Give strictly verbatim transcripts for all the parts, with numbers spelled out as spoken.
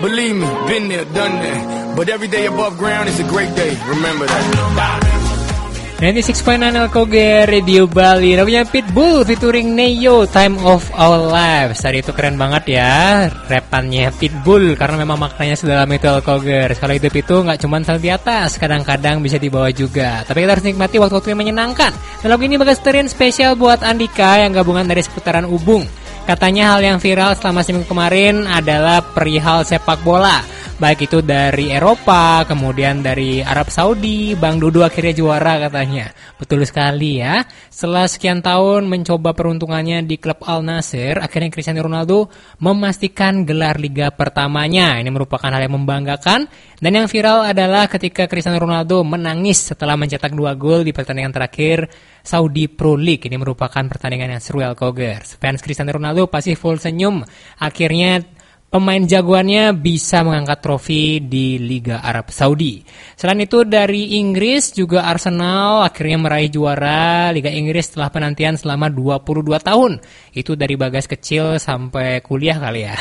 Believe me, been there, done that. But every day above ground is a great day. Remember that. ninety-six point nine Alkoger Radio Bali. Namanya Pitbull featuring Neyo, Time of Our Lives. Tadi itu keren banget ya rapannya Pitbull, karena memang maknanya sedalam itu Alkoger. Kalau hidup itu gak cuma selalu di atas, kadang-kadang bisa di bawah juga. Tapi kita harus nikmati waktu-waktu yang menyenangkan. Dan lagu ini bakal seterin spesial buat Andika yang gabungan dari seputaran Ubung. Katanya hal yang viral selama seminggu kemarin adalah perihal sepak bola, baik itu dari Eropa, kemudian dari Arab Saudi. Bang Dudu akhirnya juara katanya. Betul sekali ya. Setelah sekian tahun mencoba peruntungannya di klub Al Nassr, akhirnya Cristiano Ronaldo memastikan gelar liga pertamanya. Ini merupakan hal yang membanggakan. Dan yang viral adalah ketika Cristiano Ronaldo menangis setelah mencetak dua gol di pertandingan terakhir Saudi Pro League. Ini merupakan pertandingan yang seru Alkoger. Fans Cristiano Ronaldo pasti full senyum. Akhirnya pemain jagoannya bisa mengangkat trofi di Liga Arab Saudi. Selain itu dari Inggris juga Arsenal akhirnya meraih juara Liga Inggris setelah penantian selama dua puluh dua tahun. Itu dari Bagas kecil sampai kuliah kali ya.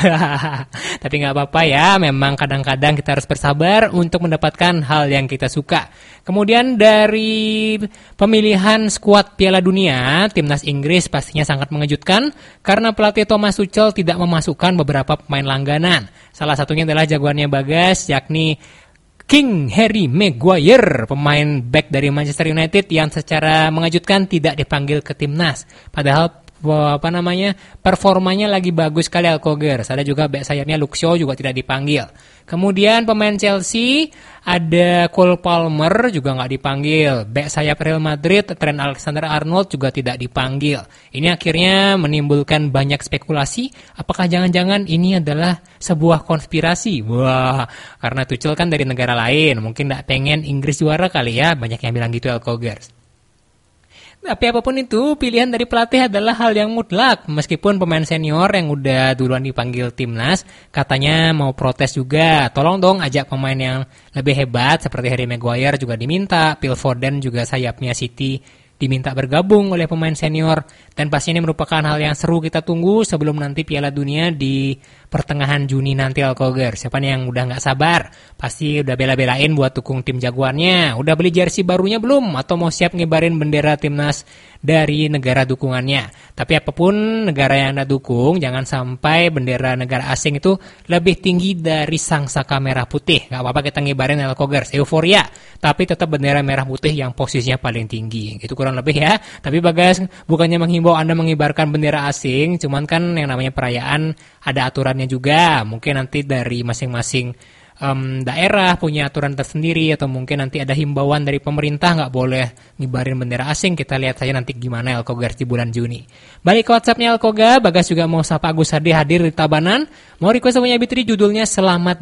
Tapi gak apa-apa ya, memang kadang-kadang kita harus bersabar untuk mendapatkan hal yang kita suka. Kemudian dari pemilihan skuad Piala Dunia, timnas Inggris pastinya sangat mengejutkan karena pelatih Thomas Tuchel tidak memasukkan beberapa pemain langganan. Salah satunya adalah jagoannya Bagas, yakni King Harry Maguire, pemain back dari Manchester United yang secara mengejutkan tidak dipanggil ke timnas. Padahal apa namanya performanya lagi bagus sekali Alkoger. Ada juga back sayapnya Luke Shaw juga tidak dipanggil. Kemudian pemain Chelsea ada Cole Palmer juga nggak dipanggil. Back sayap Real Madrid Trent Alexander-Arnold juga tidak dipanggil. Ini akhirnya menimbulkan banyak spekulasi. Apakah jangan-jangan ini adalah sebuah konspirasi? Wah, karena Tuchel kan dari negara lain, mungkin nggak pengen Inggris juara kali ya. Banyak yang bilang gitu Alkoger. Tapi apapun itu, pilihan dari pelatih adalah hal yang mutlak. Meskipun pemain senior yang udah duluan dipanggil timnas, katanya mau protes juga. Tolong dong ajak pemain yang lebih hebat, seperti Harry Maguire juga diminta. Phil Foden juga sayapnya City diminta bergabung oleh pemain senior. Dan pasti ini merupakan hal yang seru kita tunggu sebelum nanti Piala Dunia di pertengahan Juni nanti Alkoger. Siapa nih yang udah gak sabar? Pasti udah bela-belain buat dukung tim jagoannya. Udah beli jersey barunya belum? Atau mau siap ngibarin bendera timnas dari negara dukungannya? Tapi apapun negara yang Anda dukung, jangan sampai bendera negara asing itu lebih tinggi dari sangsaka merah putih. Gak apa-apa kita ngibarin Alkoger, euforia. Tapi tetap bendera merah putih yang posisinya paling tinggi. Itu kurang lebih ya. Tapi Bagas bukannya menghimbau Anda mengibarkan bendera asing, cuman kan yang namanya perayaan ada aturannya juga. Mungkin nanti dari masing-masing um, daerah punya aturan tersendiri, atau mungkin nanti ada himbauan dari pemerintah nggak boleh ngibarin bendera asing. Kita lihat saja nanti gimana Alkogar di bulan Juni. Balik ke WhatsAppnya Alkoga, Bagas juga mau sapa Agus Hadi hadir di Tabanan. Mau request punya Bitri, judulnya Selamat